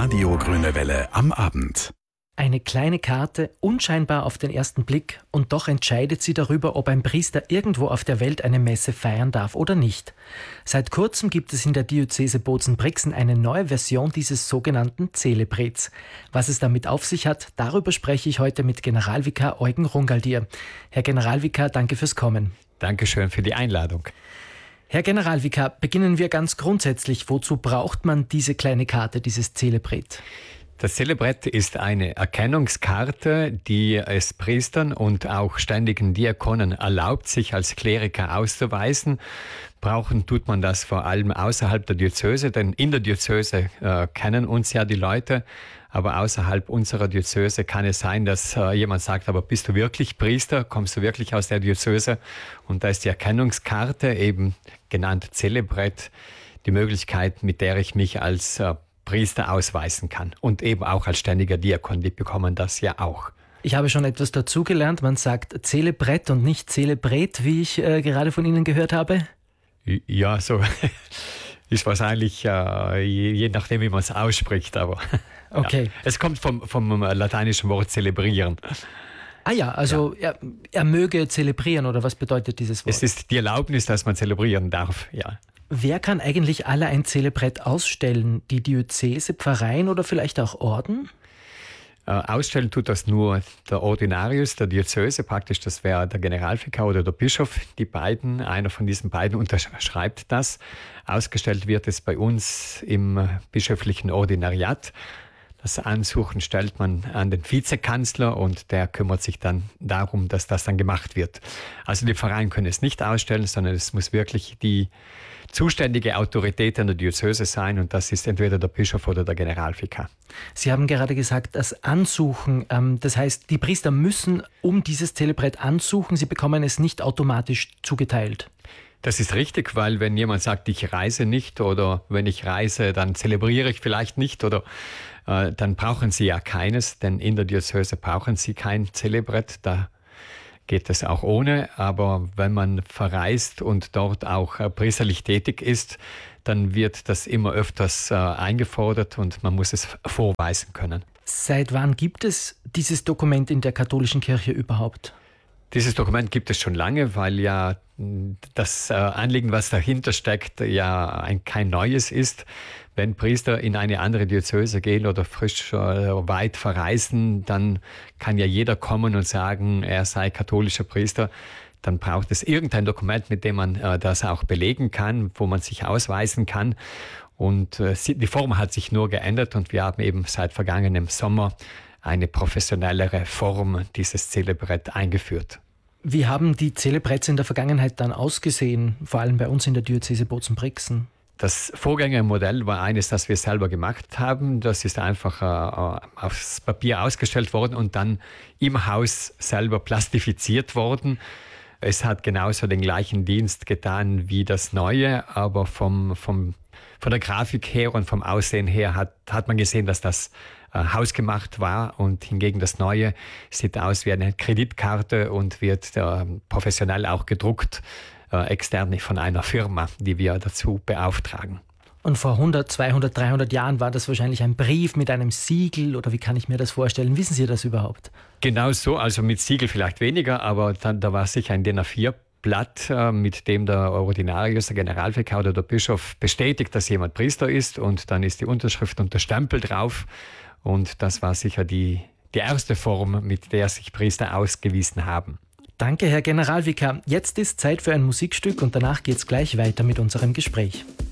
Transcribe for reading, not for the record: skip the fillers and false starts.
Radio Grüne Welle am Abend. Eine kleine Karte, unscheinbar auf den ersten Blick, und doch entscheidet sie darüber, ob ein Priester irgendwo auf der Welt eine Messe feiern darf oder nicht. Seit kurzem gibt es in der Diözese Bozen-Brixen eine neue Version dieses sogenannten Zelebrets. Was es damit auf sich hat, darüber spreche ich heute mit Generalvikar Eugen Rungaldier. Herr Generalvikar, danke fürs Kommen. Dankeschön für die Einladung. Herr Generalvikar, beginnen wir ganz grundsätzlich. Wozu braucht man diese kleine Karte, dieses Zelebret? Das Zelebret ist eine Erkennungskarte, die es Priestern und auch ständigen Diakonen erlaubt, sich als Kleriker auszuweisen. Brauchen tut man das vor allem außerhalb der Diözese, denn in der Diözese kennen uns ja die Leute, aber außerhalb unserer Diözese kann es sein, dass jemand sagt, aber bist du wirklich Priester, kommst du wirklich aus der Diözese? Und da ist die Erkennungskarte, eben genannt Zelebret, die Möglichkeit, mit der ich mich als Priester ausweisen kann. Und eben auch als ständiger Diakon, die bekommen das ja auch. Ich habe schon etwas dazugelernt. Man sagt Zelebret und nicht Zelebret, wie ich gerade von Ihnen gehört habe. Ja, so ist wahrscheinlich je nachdem, wie man es ausspricht. Aber okay. Ja. Es kommt vom lateinischen Wort zelebrieren. Ah ja, also ja. Er möge zelebrieren, oder was bedeutet dieses Wort? Es ist die Erlaubnis, dass man zelebrieren darf, ja. Wer kann eigentlich alle ein Zelebret ausstellen? Die Diözese, Pfarreien oder vielleicht auch Orden? Ausstellen tut das nur der Ordinarius der Diözese, praktisch das wäre der Generalvikar oder der Bischof. Die beiden, einer von diesen beiden unterschreibt das. Ausgestellt wird es bei uns im bischöflichen Ordinariat. Das Ansuchen stellt man an den Vizekanzler und der kümmert sich dann darum, dass das dann gemacht wird. Also die Pfarreien können es nicht ausstellen, sondern es muss wirklich die zuständige Autorität in der Diözese sein, und das ist entweder der Bischof oder der Generalvikar. Sie haben gerade gesagt, das Ansuchen, das heißt, die Priester müssen um dieses Zelebret ansuchen, sie bekommen es nicht automatisch zugeteilt. Das ist richtig, weil wenn jemand sagt, ich reise nicht, oder wenn ich reise, dann zelebriere ich vielleicht nicht, oder dann brauchen sie ja keines, denn in der Diözese brauchen sie kein Zelebret, da geht es auch ohne. Aber wenn man verreist und dort auch priesterlich tätig ist, dann wird das immer öfters eingefordert und man muss es vorweisen können. Seit wann gibt es dieses Dokument in der katholischen Kirche überhaupt? Dieses Dokument gibt es schon lange, weil ja das Anliegen, was dahinter steckt, ja kein neues ist. Wenn Priester in eine andere Diözese gehen oder frisch weit verreisen, dann kann ja jeder kommen und sagen, er sei katholischer Priester. Dann braucht es irgendein Dokument, mit dem man das auch belegen kann, wo man sich ausweisen kann. Und die Form hat sich nur geändert, und wir haben eben seit vergangenem Sommer eine professionellere Form dieses Zelebret eingeführt. Wie haben die Zelebrets in der Vergangenheit dann ausgesehen, vor allem bei uns in der Diözese Bozen-Brixen? Das Vorgängermodell war eines, das wir selber gemacht haben. Das ist einfach aufs Papier ausgestellt worden und dann im Haus selber plastifiziert worden. Es hat genauso den gleichen Dienst getan wie das Neue, aber von der Grafik her und vom Aussehen her hat man gesehen, dass das hausgemacht war, und hingegen das Neue sieht aus wie eine Kreditkarte und wird professionell auch gedruckt, extern von einer Firma, die wir dazu beauftragen. Und vor 100, 200, 300 Jahren war das wahrscheinlich ein Brief mit einem Siegel, oder wie kann ich mir das vorstellen? Wissen Sie das überhaupt? Genau so, also mit Siegel vielleicht weniger, aber da war sicher ein DIN A4-Blatt, mit dem der Ordinarius, der Generalvikar oder der Bischof bestätigt, dass jemand Priester ist, und dann ist die Unterschrift und der Stempel drauf, und das war sicher die erste Form, mit der sich Priester ausgewiesen haben. Danke, Herr Generalvikar. Jetzt ist Zeit für ein Musikstück, und danach geht's gleich weiter mit unserem Gespräch.